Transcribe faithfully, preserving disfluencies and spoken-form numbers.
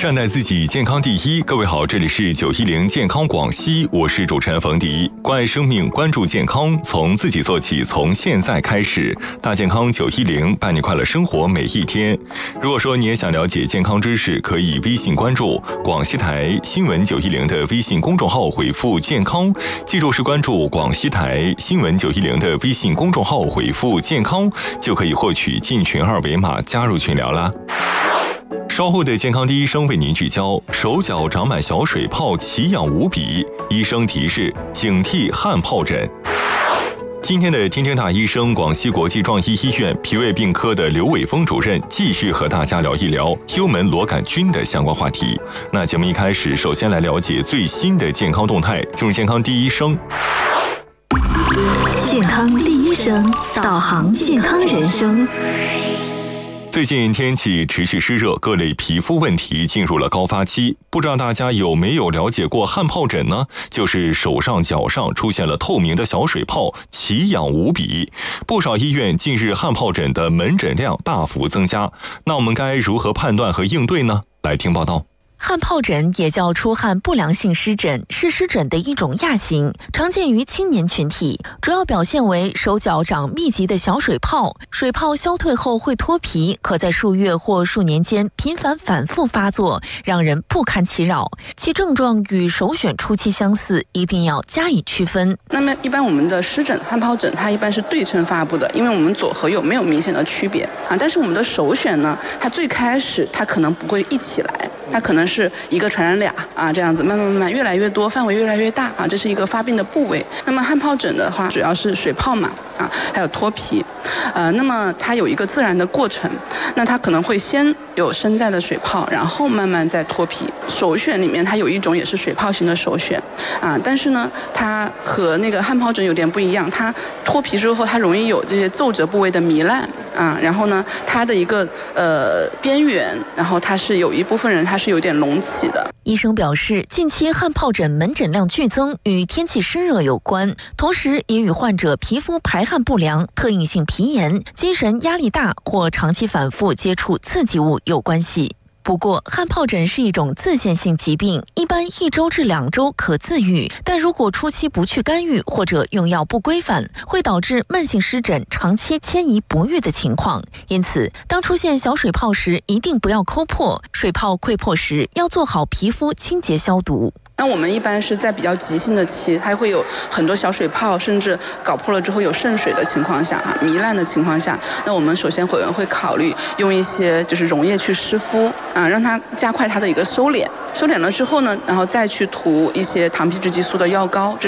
善待自己，健康第一。各位好，这里是九一零健康广西，我是主持人冯迪。关爱生命，关注健康，从自己做起，从现在开始。大健康九一零，伴你快乐生活每一天。如果说你也想了解健康知识，可以微信关注广西台新闻九一零的微信公众号，回复健康，记住是关注广西台新闻九一零的微信公众号，回复健康，就可以获取进群二维码，加入群聊啦。稍后的健康第一生为您聚焦：手脚长满小水泡，奇痒无比，医生提示警惕汗疱疹。今天的听听大医生，广西国际壮医医院脾胃病科的刘伟峰主任继续和大家聊一聊幽门螺杆菌的相关话题。那节目一开始，首先来了解最新的健康动态，进入健康第一生。 健康第一生，导航健康人生。 最近天气持续湿热，各类皮肤问题进入了高发期。不知道大家有没有了解过汗疱疹呢？就是手上脚上出现了透明的小水泡，奇痒无比。不少医院近日汗疱疹的门诊量大幅增加。那我们该如何判断和应对呢？来听报道。 汗疱疹也叫出汗不良性湿疹，是湿疹的一种亚型，常见于青年群体，主要表现为手脚长密集的小水泡，水泡消退后会脱皮，可在数月或数年间频繁反复发作，让人不堪其扰。其症状与首选初期相似，一定要加以区分。 那么一般我们的湿疹、汗疱疹，它一般是对称发布的，因为我们左和右没有明显的区别啊。但是我们的首选呢，它最开始它可能不会一起来，它可能是一个传染俩啊，这样子慢慢慢慢越来越多，范围越来越大啊，这是一个发病的部位。那么汗疱疹的话，主要是水泡嘛啊，还有脱皮，呃，那么它有一个自然的过程，那它可能会先有深在的水泡，然后慢慢再脱皮。首选里面它有一种也是水泡型的首选啊，但是呢，它和那个汗疱疹有点不一样，它脱皮之后它容易有这些皱褶部位的糜烂啊，然后呢，它的一个呃边缘，然后它是有一部分人它是有点隆起的。 医生表示，近期汗疱疹门诊量剧增与天气湿热有关，同时也与患者皮肤排汗不良、特应性皮炎、精神压力大或长期反复接触刺激物有关系。不过，汗疱疹是一种自限性疾病，一般一周至两周可自愈，但如果初期不去干预或者用药不规范，会导致慢性湿疹长期迁移不愈的情况。因此，当出现小水泡时，一定不要抠破，水泡溃破时要做好皮肤清洁消毒。 那我们一般是在比较急性的期，它会有很多小水泡，甚至搞破了之后有渗水的情况下啊，糜烂的情况下，那我们首先会会考虑用一些就是溶液去湿敷啊，让它加快它的一个收敛。收敛了之后呢，然后再去涂一些糖皮质激素的药膏。